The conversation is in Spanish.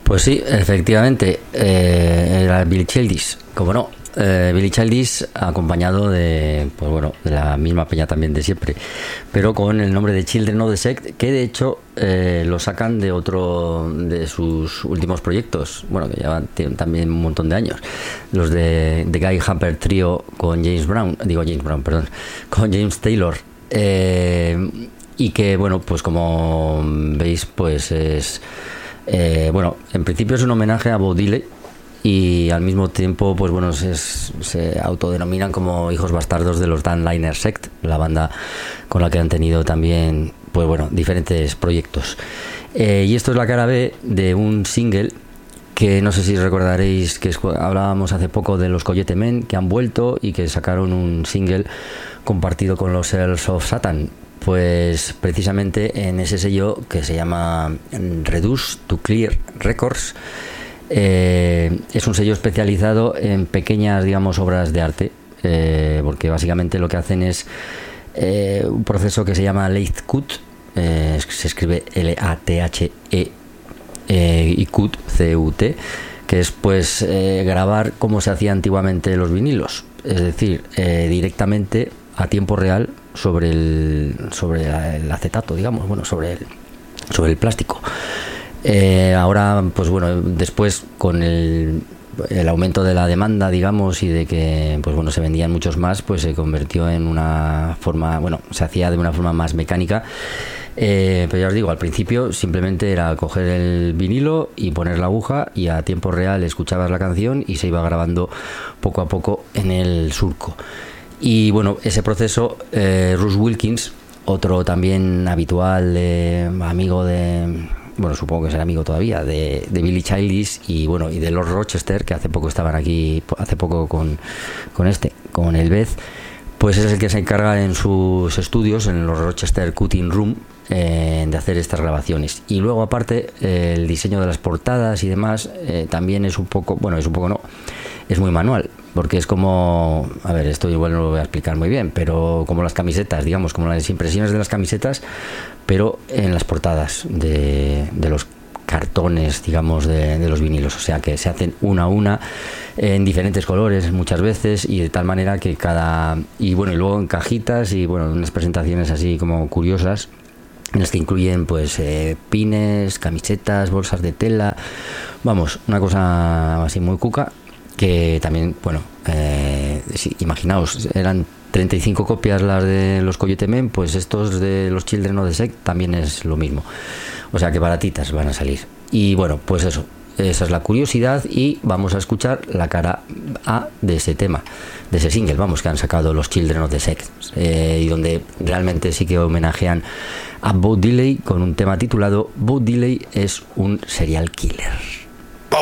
Pues sí, efectivamente, era Billy Childish, como no. Billy Childish acompañado de, pues bueno, de la misma peña también de siempre, pero con el nombre de Children of the Sect, que de hecho lo sacan de otro de sus últimos proyectos, bueno, que llevan también un montón de años, los de Guy Hamper Trio con con James Taylor, y que bueno, pues como veis, pues es bueno, en principio es un homenaje a Bo Diddley, y al mismo tiempo, pues bueno, se autodenominan como hijos bastardos de los Dan Liner Sect, la banda con la que han tenido también, pues bueno, diferentes proyectos. Y esto es la cara B de un single que no sé si recordaréis que hablábamos hace poco de los Coyote Men, que han vuelto y que sacaron un single compartido con los Sons of Satan. Pues precisamente en ese sello que se llama Reduce to Clear Records. Es un sello especializado en pequeñas, digamos, obras de arte, porque básicamente lo que hacen es un proceso que se llama Lathe Cut, se escribe Lathe y Cut, C-U-T, que es pues grabar como se hacía antiguamente los vinilos, es decir, directamente a tiempo real sobre el acetato, digamos, bueno, sobre el plástico. Ahora, pues bueno, después con el aumento de la demanda, digamos, y de que, pues bueno, se vendían muchos más, pues se convirtió en una forma, bueno, se hacía de una forma más mecánica. Pero ya os digo, al principio simplemente era coger el vinilo y poner la aguja y a tiempo real escuchabas la canción y se iba grabando poco a poco en el surco. Y bueno, ese proceso, Russ Wilkins, otro también habitual, amigo de... Bueno, supongo que será amigo todavía de Billy Childish y bueno, y de los Rochester, que hace poco estaban aquí, hace poco con el Beth, pues es el que se encarga en sus estudios, en los Rochester Cutting Room, de hacer estas grabaciones. Y luego aparte el diseño de las portadas y demás también es un poco no, es muy manual, porque es como, a ver, esto igual no lo voy a explicar muy bien, pero como las camisetas, digamos, como las impresiones de las camisetas, pero en las portadas de los cartones, digamos, de los vinilos, o sea que se hacen una a una en diferentes colores muchas veces y de tal manera que y luego en cajitas y bueno, unas presentaciones así como curiosas en las que incluyen pues pines, camisetas, bolsas de tela, vamos, una cosa así muy cuca, que también, bueno, sí, imaginaos, eran 35 copias las de los Coyote Men, pues estos de los Children of the Sect también es lo mismo, o sea que baratitas van a salir. Y bueno, pues eso, esa es la curiosidad y vamos a escuchar la cara A de ese tema, de ese single, vamos, que han sacado los Children of the Sect, y donde realmente sí que homenajean a Bo Diddley con un tema titulado Bo Diddley es un serial killer.